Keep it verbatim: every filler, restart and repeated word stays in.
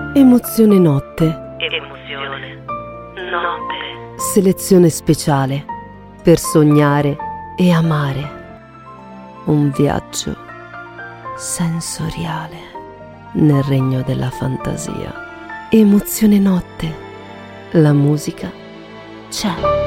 Emozione notte. Emozione notte. Selezione speciale per sognare e amare. Un viaggio sensoriale nel regno della fantasia. Emozione notte. La musica c'è.